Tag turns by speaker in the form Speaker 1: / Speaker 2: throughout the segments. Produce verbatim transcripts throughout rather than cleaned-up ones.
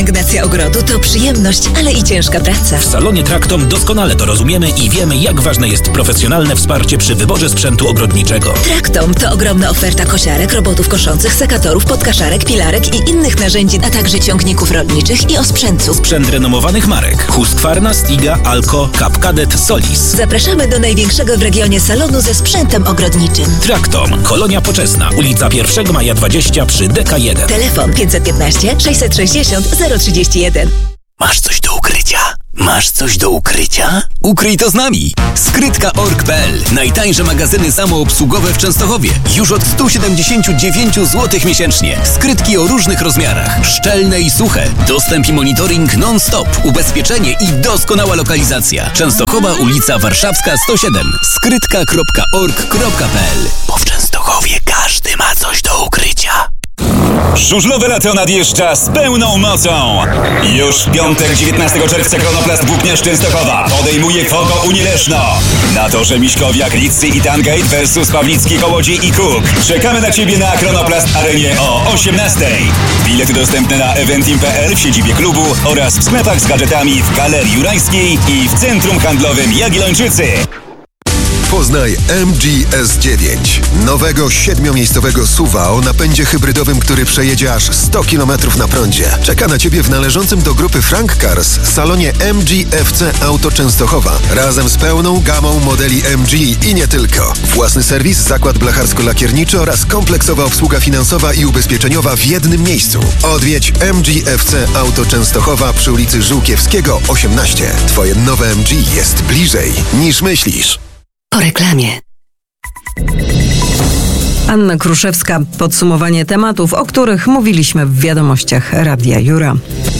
Speaker 1: Pielęgnacja ogrodu to przyjemność, ale i ciężka praca.
Speaker 2: W salonie Traktom doskonale to rozumiemy i wiemy, jak ważne jest profesjonalne wsparcie przy wyborze sprzętu ogrodniczego.
Speaker 1: Traktom to ogromna oferta kosiarek, robotów koszących, sekatorów, podkaszarek, pilarek i innych narzędzi, a także ciągników rolniczych i osprzętu.
Speaker 2: Sprzęt renomowanych marek: Husqvarna, Stiga, Alco, Cap Cadet, Solis.
Speaker 1: Zapraszamy do największego w regionie salonu ze sprzętem ogrodniczym.
Speaker 2: Traktom, Kolonia Poczesna, ulica pierwszego maja dwadzieścia przy D K jeden.
Speaker 1: Telefon pięćset piętnaście sześćset sześćdziesiąt zero trzydzieści jeden.
Speaker 3: Masz coś do ukrycia? Masz coś do ukrycia? Ukryj to z nami! skrytka kropka org kropka p l. Najtańsze magazyny samoobsługowe w Częstochowie. Już od sto siedemdziesiąt dziewięć złotych miesięcznie. Skrytki o różnych rozmiarach. Szczelne i suche. Dostęp i monitoring non-stop. Ubezpieczenie i doskonała lokalizacja. Częstochowa, ulica Warszawska sto siedem. skrytka kropka org kropka p l. Bo w Częstochowie każdy ma coś do ukrycia.
Speaker 4: Żużlowe lato nadjeżdża z pełną mocą. Już w piątek, dziewiętnastego czerwca, Kronoplast Włókniarz Częstochowa podejmuje Fogo Unię Leszno. Na torze Miśkowiak, Lidzy i Tangate versus Pawlicki, Kołodziej i Kuk. Czekamy na Ciebie na Kronoplast Arenie o osiemnastej. Bilety dostępne na eventim kropka p l, w siedzibie klubu oraz w sklepach z gadżetami w Galerii Jurajskiej i w Centrum Handlowym Jagiellończycy.
Speaker 5: Poznaj M G S dziewięć. Nowego siedmiomiejscowego S U V-a o napędzie hybrydowym, który przejedzie aż sto kilometrów na prądzie. Czeka na Ciebie w należącym do grupy Frank Cars salonie M G F C Auto Częstochowa. Razem z pełną gamą modeli M G i nie tylko. Własny serwis, zakład blacharsko-lakierniczy oraz kompleksowa obsługa finansowa i ubezpieczeniowa w jednym miejscu. Odwiedź M G F C Auto Częstochowa przy ulicy Żółkiewskiego osiemnaście. Twoje nowe M G jest bliżej niż myślisz.
Speaker 1: Po reklamie.
Speaker 6: Anna Kruszewska. Podsumowanie tematów, o których mówiliśmy w wiadomościach Radia Jura.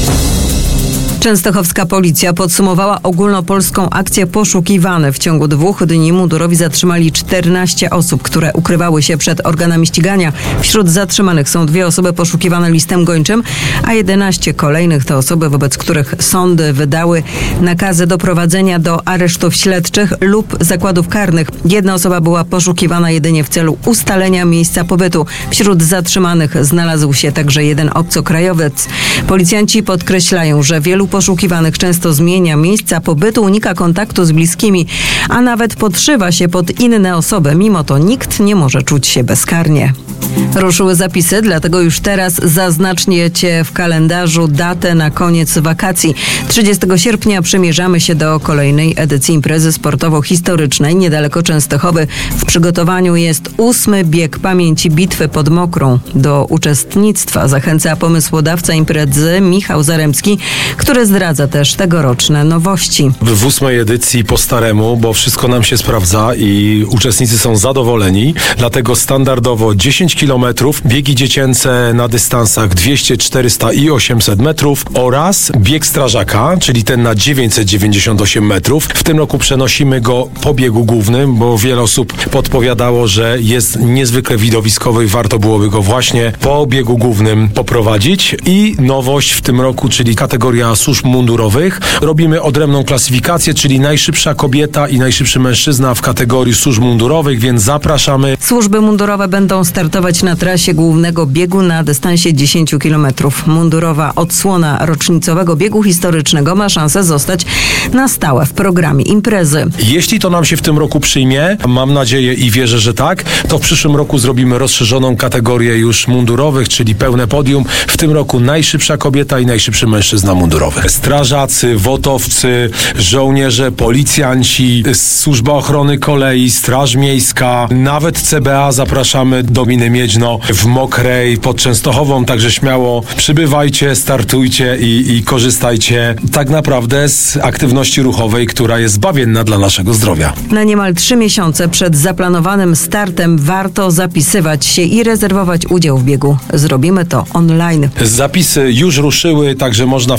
Speaker 6: Częstochowska policja podsumowała ogólnopolską akcję Poszukiwane. W ciągu dwóch dni mundurowi zatrzymali czternaście osób, które ukrywały się przed organami ścigania. Wśród zatrzymanych są dwie osoby poszukiwane listem gończym, a jedenaście kolejnych to osoby, wobec których sądy wydały nakazy doprowadzenia do aresztów śledczych lub zakładów karnych. Jedna osoba była poszukiwana jedynie w celu ustalenia miejsca pobytu. Wśród zatrzymanych znalazł się także jeden obcokrajowiec. Policjanci podkreślają, że wielu poszukiwanych często zmienia miejsca pobytu, unika kontaktu z bliskimi, a nawet podszywa się pod inne osoby. Mimo to nikt nie może czuć się bezkarnie. Ruszyły zapisy, dlatego już teraz zaznaczcie w kalendarzu datę na koniec wakacji. trzydziestego sierpnia przymierzamy się do kolejnej edycji imprezy sportowo-historycznej niedaleko Częstochowy. W przygotowaniu jest ósmy bieg pamięci bitwy pod Mokrą. Do uczestnictwa zachęca pomysłodawca imprezy Michał Zaremski, który zdradza też tegoroczne nowości.
Speaker 7: W ósmej edycji po staremu, bo wszystko nam się sprawdza i uczestnicy są zadowoleni, dlatego standardowo dziesięć kilometrów, biegi dziecięce na dystansach dwieście, czterysta i osiemset metrów oraz bieg strażaka, czyli ten na dziewięćset dziewięćdziesiąt osiem metrów. W tym roku przenosimy go po biegu głównym, bo wiele osób podpowiadało, że jest niezwykle widowiskowy i warto byłoby go właśnie po biegu głównym poprowadzić. I nowość w tym roku, czyli kategoria służb mundurowych. Robimy odrębną klasyfikację, czyli najszybsza kobieta i najszybszy mężczyzna w kategorii służb mundurowych, więc zapraszamy.
Speaker 6: Służby mundurowe będą startować na trasie głównego biegu na dystansie dziesięć kilometrów. Mundurowa odsłona rocznicowego biegu historycznego ma szansę zostać na stałe w programie imprezy.
Speaker 7: Jeśli to nam się w tym roku przyjmie, mam nadzieję i wierzę, że tak, to w przyszłym roku zrobimy rozszerzoną kategorię już mundurowych, czyli pełne podium. W tym roku najszybsza kobieta i najszybszy mężczyzna mundurowy. Strażacy, wotowcy, żołnierze, policjanci, Służba Ochrony Kolei, Straż Miejska, nawet C B A zapraszamy do Miny Miedźno w Mokrej pod Częstochową, także śmiało przybywajcie, startujcie i, i korzystajcie tak naprawdę z aktywności ruchowej, która jest zbawienna dla naszego zdrowia.
Speaker 6: Na niemal trzy miesiące przed zaplanowanym startem warto zapisywać się i rezerwować udział w biegu. Zrobimy to online.
Speaker 7: Zapisy już ruszyły, także można wchodzić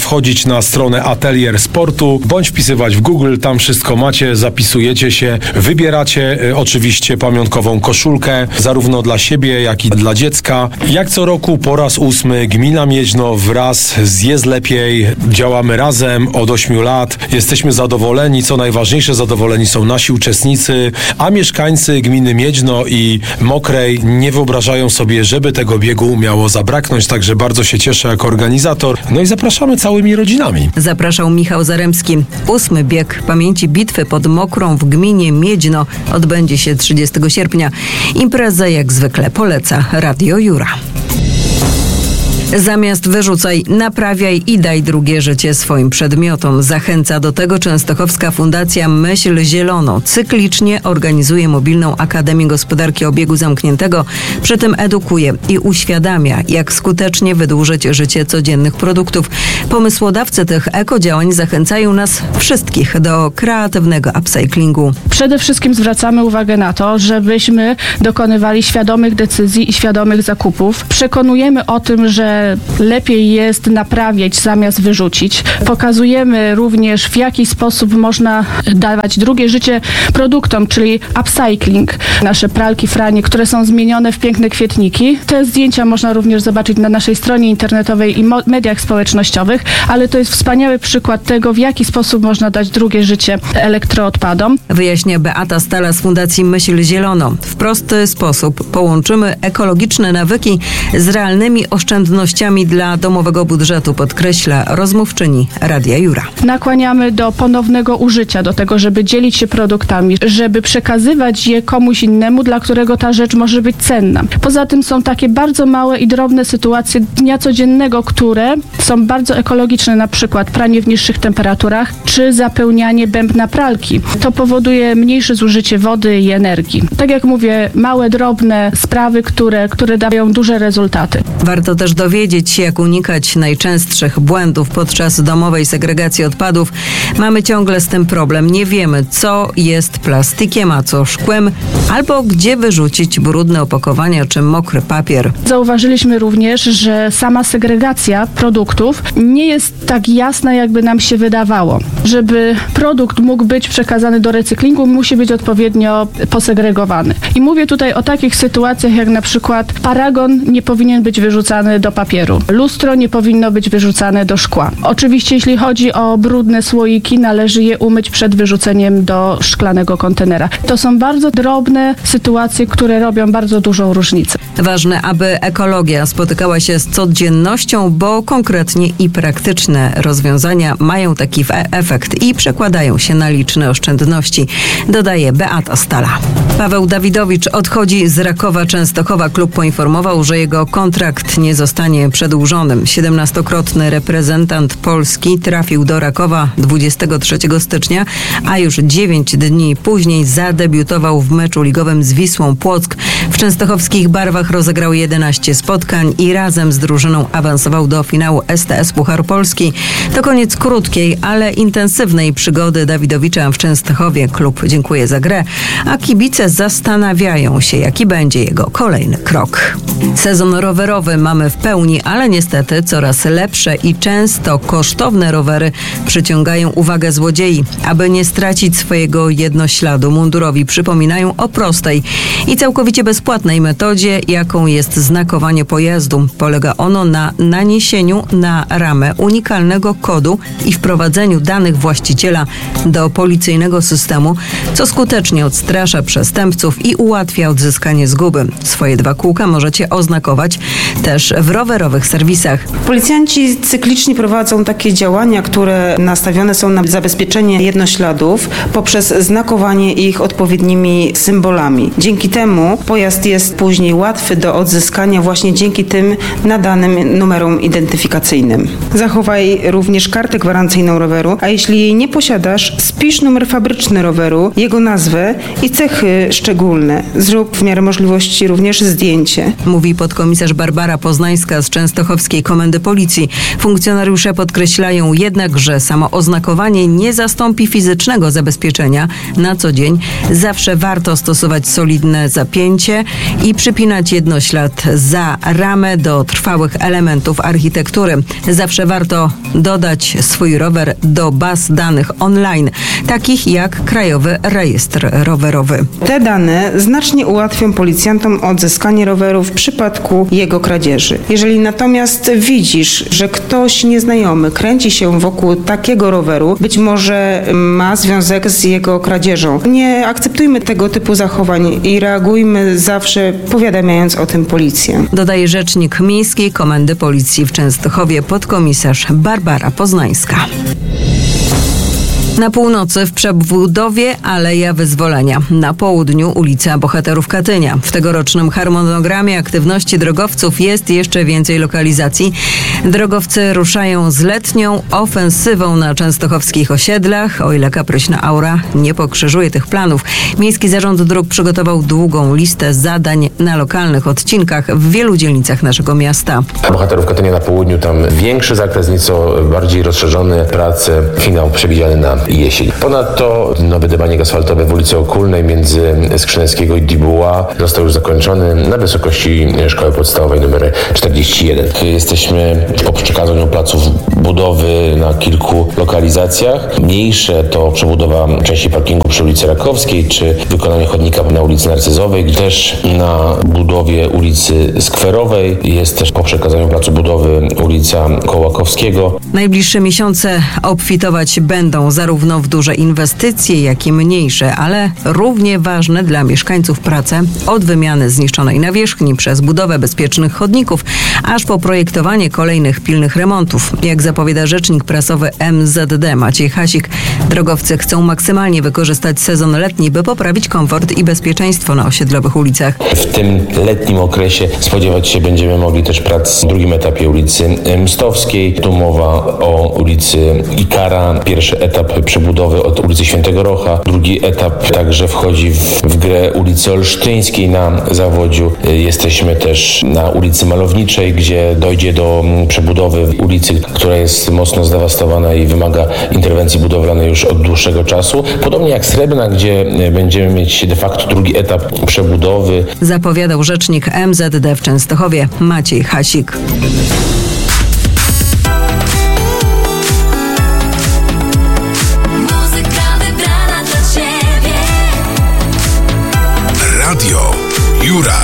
Speaker 7: na stronę Atelier Sportu, bądź wpisywać w Google, tam wszystko macie, zapisujecie się, wybieracie y, oczywiście pamiątkową koszulkę, zarówno dla siebie, jak i dla dziecka. Jak co roku po raz ósmy Gmina Miedźno wraz z Jest Lepiej działamy razem od ośmiu lat. Jesteśmy zadowoleni, co najważniejsze, zadowoleni są nasi uczestnicy, a mieszkańcy gminy Miedźno i Mokrej nie wyobrażają sobie, żeby tego biegu miało zabraknąć, także bardzo się cieszę jako organizator. No i zapraszamy całymi rodzinami.
Speaker 6: Zapraszał Michał Zaremski. Ósmy bieg pamięci bitwy pod Mokrą w gminie Miedźno odbędzie się trzydziestego sierpnia. Imprezę jak zwykle poleca Radio Jura. Zamiast wyrzucaj, naprawiaj i daj drugie życie swoim przedmiotom. Zachęca do tego Częstochowska Fundacja Myśl Zielono. Cyklicznie organizuje mobilną Akademię Gospodarki Obiegu Zamkniętego. Przy tym edukuje i uświadamia, jak skutecznie wydłużyć życie codziennych produktów. Pomysłodawcy tych ekodziałań zachęcają nas wszystkich do kreatywnego upcyklingu.
Speaker 8: Przede wszystkim zwracamy uwagę na to, żebyśmy dokonywali świadomych decyzji i świadomych zakupów. Przekonujemy o tym, że lepiej jest naprawiać zamiast wyrzucić. Pokazujemy również, w jaki sposób można dawać drugie życie produktom, czyli upcycling. Nasze pralki, franie, które są zmienione w piękne kwietniki. Te zdjęcia można również zobaczyć na naszej stronie internetowej i mediach społecznościowych, ale to jest wspaniały przykład tego, w jaki sposób można dać drugie życie elektroodpadom.
Speaker 6: Wyjaśnia Beata Stala z Fundacji Myśl Zielono. W prosty sposób połączymy ekologiczne nawyki z realnymi oszczędnościami dla domowego budżetu, podkreśla rozmówczyni Radia Jura.
Speaker 8: Nakłaniamy do ponownego użycia, do tego, żeby dzielić się produktami, żeby przekazywać je komuś innemu, dla którego ta rzecz może być cenna. Poza tym są takie bardzo małe i drobne sytuacje dnia codziennego, które są bardzo ekologiczne, na przykład pranie w niższych temperaturach, czy zapełnianie bębna pralki. To powoduje mniejsze zużycie wody i energii. Tak jak mówię, małe, drobne sprawy, które, które dają duże rezultaty.
Speaker 6: Warto też dowiedzieć się, jak unikać najczęstszych błędów podczas domowej segregacji odpadów. Mamy ciągle z tym problem. Nie wiemy, co jest plastikiem, a co szkłem, albo gdzie wyrzucić brudne opakowania czy mokry papier.
Speaker 8: Zauważyliśmy również, że sama segregacja produktów nie jest tak jasna, jakby nam się wydawało. Żeby produkt mógł być przekazany do recyklingu, musi być odpowiednio posegregowany. I mówię tutaj o takich sytuacjach, jak na przykład paragon nie powinien być wyrzucany do papieru. Lustro nie powinno być wyrzucane do szkła. Oczywiście, jeśli chodzi o brudne słoiki, należy je umyć przed wyrzuceniem do szklanego kontenera. To są bardzo drobne sytuacje, które robią bardzo dużą różnicę.
Speaker 6: Ważne, aby ekologia spotykała się z codziennością, bo konkretnie i praktyczne rozwiązania mają taki efekt i przekładają się na liczne oszczędności, dodaje Beata Stala. Paweł Dawidowicz odchodzi z Rakowa Częstochowa. Klub poinformował, że jego kontrakt nie zostanie przedłużony. siedemnastokrotny reprezentant Polski trafił do Rakowa dwudziestego trzeciego stycznia, a już dziewięć dni później zadebiutował w meczu ligowym z Wisłą Płock. W częstochowskich barwach rozegrał jedenaście spotkań i razem z drużyną awansował do finału S T S Puchar Polski. To koniec krótkiej, ale intensywnej przygody Dawidowicza w Częstochowie. Klub dziękuje za grę, a kibice zastanawiają się, jaki będzie jego kolejny krok. Sezon rowerowy mamy w pełni, ale niestety coraz lepsze i często kosztowne rowery przyciągają uwagę złodziei. Aby nie stracić swojego jednośladu, mundurowi przypominają o prostej i całkowicie bezpłatnej metodzie, jaką jest znakowanie pojazdu. Polega ono na naniesieniu na ramę unikalnego kodu i wprowadzeniu danych właściciela do policyjnego systemu, co skutecznie odstrasza przestępców i ułatwia odzyskanie zguby. Swoje dwa kółka możecie oznakować też w rowerowych serwisach.
Speaker 9: Policjanci cyklicznie prowadzą takie działania, które nastawione są na zabezpieczenie jednośladów poprzez znakowanie ich odpowiednimi symbolami. Dzięki temu pojazd jest później łatwy do odzyskania właśnie dzięki tym nadanym numerom identyfikacyjnym. Zachowaj również kartę gwarancyjną roweru, a jeśli jej nie posiadasz, spisz numer fabryczny roweru, jego nazwę i cechy szczególne. Zrób w miarę możliwości również zdjęcie.
Speaker 6: Mówi podkomisarz Barbara Poznańska przekaz częstochowskiej Komendy Policji. Funkcjonariusze podkreślają jednak, że samo oznakowanie nie zastąpi fizycznego zabezpieczenia. Na co dzień zawsze warto stosować solidne zapięcie i przypinać jednoślad za ramę do trwałych elementów architektury. Zawsze warto dodać swój rower do baz danych online, takich jak Krajowy Rejestr Rowerowy.
Speaker 9: Te dane znacznie ułatwią policjantom odzyskanie roweru w przypadku jego kradzieży. Jeżeli natomiast widzisz, że ktoś nieznajomy kręci się wokół takiego roweru, być może ma związek z jego kradzieżą, nie akceptujmy tego typu zachowań i reagujmy zawsze, powiadamiając o tym policję.
Speaker 6: Dodaje rzecznik Miejskiej Komendy Policji w Częstochowie, podkomisarz Barbara Poznańska. Na północy w przebudowie Aleja Wyzwolenia. Na południu ulica Bohaterów Katynia. W tegorocznym harmonogramie aktywności drogowców jest jeszcze więcej lokalizacji. Drogowcy ruszają z letnią ofensywą na częstochowskich osiedlach, o ile kapryśna aura nie pokrzyżuje tych planów. Miejski Zarząd Dróg przygotował długą listę zadań na lokalnych odcinkach w wielu dzielnicach naszego miasta.
Speaker 10: Bohaterów Katynia na południu, tam większy zakres, nieco bardziej rozszerzone prace, finał przewidziany na jesień. Ponadto nowe dybaniek asfaltowe w ulicy Okulnej między Skrzyneckiego i Dibuła został już zakończony na wysokości szkoły podstawowej numer czterdzieści jeden. Jesteśmy po przekazaniu placów budowy na kilku lokalizacjach. Mniejsze to przebudowa części parkingu przy ulicy Rakowskiej, czy wykonanie chodnika na ulicy Narcyzowej, też na budowie ulicy Skwerowej. Jest też po przekazaniu placu budowy ulica Kołakowskiego.
Speaker 6: Najbliższe miesiące obfitować będą zarówno w duże inwestycje, jak i mniejsze, ale równie ważne dla mieszkańców prace od wymiany zniszczonej nawierzchni przez budowę bezpiecznych chodników, aż po projektowanie kolejnych pilnych remontów. Jak zapowiada rzecznik prasowy M Z D Maciej Hasik, drogowcy chcą maksymalnie wykorzystać sezon letni, by poprawić komfort i bezpieczeństwo na osiedlowych ulicach.
Speaker 10: W tym letnim okresie spodziewać się będziemy mogli też prac w drugim etapie ulicy Mstowskiej. Tu mowa o ulicy Ikara. Pierwszy etap przebudowy od ulicy Świętego Rocha. Drugi etap także wchodzi w, w grę ulicy Olsztyńskiej na Zawodziu. Jesteśmy też na ulicy Malowniczej, gdzie dojdzie do przebudowy ulicy, która jest mocno zdewastowana i wymaga interwencji budowlanej już od dłuższego czasu. Podobnie jak Srebrna, gdzie będziemy mieć de facto drugi etap przebudowy.
Speaker 6: Zapowiadał rzecznik M Z D w Częstochowie Maciej Hasik.
Speaker 5: Radio Jura.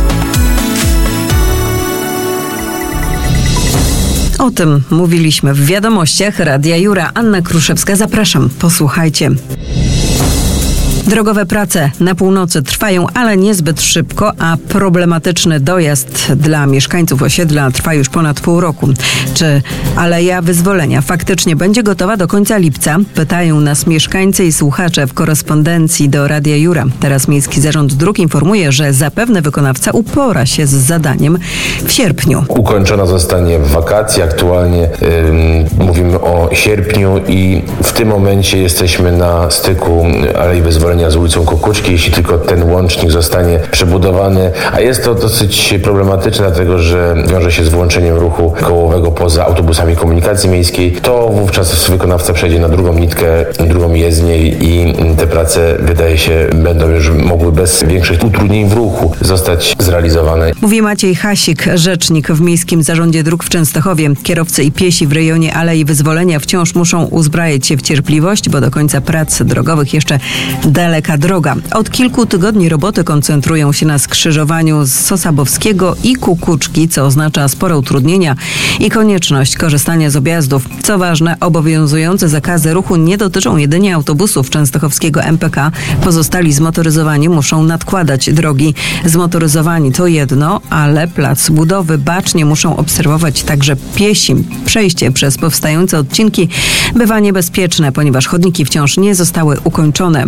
Speaker 6: O tym mówiliśmy w wiadomościach Radia Jura. Anna Kruszewska, zapraszam. Posłuchajcie. Drogowe prace na północy trwają, ale niezbyt szybko, a problematyczny dojazd dla mieszkańców osiedla trwa już ponad pół roku. Czy Aleja Wyzwolenia faktycznie będzie gotowa do końca lipca? Pytają nas mieszkańcy i słuchacze w korespondencji do Radia Jura. Teraz Miejski Zarząd Dróg informuje, że zapewne wykonawca upora się z zadaniem w sierpniu.
Speaker 10: Ukończona zostanie w wakacje. Aktualnie yy, mówimy o sierpniu i w tym momencie jesteśmy na styku Alei Wyzwolenia z ulicą Kukuczki, jeśli tylko ten łącznik zostanie przebudowany, a jest to dosyć problematyczne, dlatego że wiąże się z włączeniem ruchu kołowego poza autobusami komunikacji miejskiej, to wówczas wykonawca przejdzie na drugą nitkę, drugą jezdnię i te prace, wydaje się, będą już mogły bez większych utrudnień w ruchu zostać zrealizowane.
Speaker 6: Mówi Maciej Hasik, rzecznik w Miejskim Zarządzie Dróg w Częstochowie. Kierowcy i piesi w rejonie Alei Wyzwolenia wciąż muszą uzbrajać się w cierpliwość, bo do końca prac drogowych jeszcze daleka droga. Od kilku tygodni roboty koncentrują się na skrzyżowaniu z Sosabowskiego i Kukuczki, co oznacza spore utrudnienia i konieczność korzystania z objazdów. Co ważne, obowiązujące zakazy ruchu nie dotyczą jedynie autobusów częstochowskiego M P K. Pozostali zmotoryzowani muszą nadkładać drogi. Zmotoryzowani to jedno, ale plac budowy bacznie muszą obserwować także piesi. Przejście przez powstające odcinki bywa niebezpieczne, ponieważ chodniki wciąż nie zostały ukończone.
Speaker 10: Do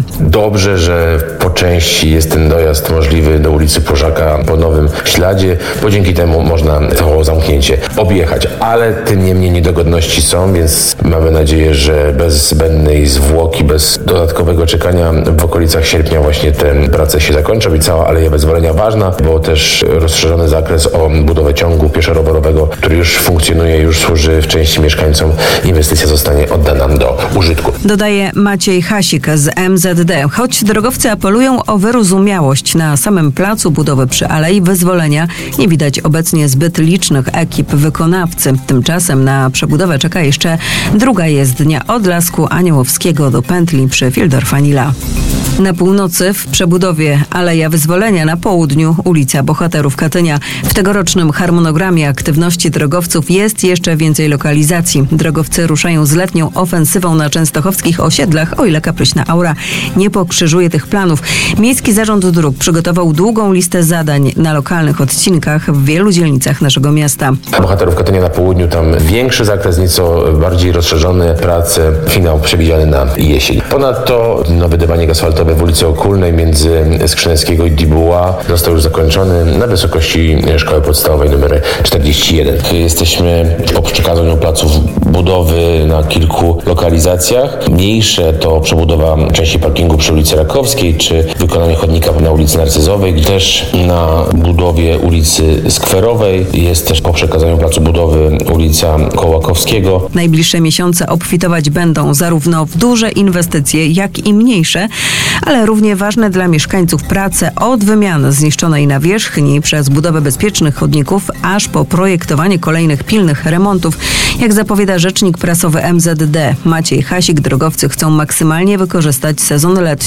Speaker 10: Dobrze, że po części jest ten dojazd możliwy do ulicy Płożaka po nowym śladzie, bo dzięki temu można to zamknięcie objechać. Ale tym niemniej niedogodności są, więc mamy nadzieję, że bez zbędnej zwłoki, bez dodatkowego czekania w okolicach sierpnia właśnie te prace się zakończą i cała Aleja Wyzwolenia ważna, bo też rozszerzony zakres o budowę ciągu pieszo-rowerowego, który już funkcjonuje, już służy w części mieszkańcom. Inwestycja zostanie oddana do użytku.
Speaker 6: Dodaje Maciej Hasik z M Z D. Choć drogowcy apelują o wyrozumiałość, na samym placu budowy przy Alei Wyzwolenia nie widać obecnie zbyt licznych ekip wykonawcy. Tymczasem na przebudowę czeka jeszcze druga jezdnia od Lasku Aniołowskiego do pętli przy Wildorfanila. Na północy w przebudowie Aleja Wyzwolenia, na południu ulica Bohaterów Katynia. W tegorocznym harmonogramie aktywności drogowców jest jeszcze więcej lokalizacji. Drogowcy ruszają z letnią ofensywą na częstochowskich osiedlach, o ile kapryśna aura nie pokrzyżuje tych planów. Miejski Zarząd Dróg przygotował długą listę zadań na lokalnych odcinkach w wielu dzielnicach naszego miasta.
Speaker 10: Bohaterów Katynia na południu, tam większy zakres, nieco bardziej rozszerzone prace, finał przewidziany na jesień. Ponadto nowy dywanik asfaltowy w ulicy Okulnej między Skrzyneckiego i Dibuła został już zakończony na wysokości szkoły podstawowej numer czterdzieści jeden. Jesteśmy po przekazaniu placów budowy na kilku lokalizacjach. Mniejsze to przebudowa części parkingu przy ulicy Rakowskiej, czy wykonanie chodnika na ulicy Narcyzowej. Też na budowie ulicy Skwerowej jest też po przekazaniu placu budowy ulica Kołakowskiego.
Speaker 6: Najbliższe miesiące obfitować będą zarówno w duże inwestycje, jak i mniejsze, ale równie ważne dla mieszkańców prace od wymiany zniszczonej nawierzchni przez budowę bezpiecznych chodników, aż po projektowanie kolejnych pilnych remontów. Jak zapowiada rzecznik prasowy M Z D Maciej Hasik, drogowcy chcą maksymalnie wykorzystać sezon letni.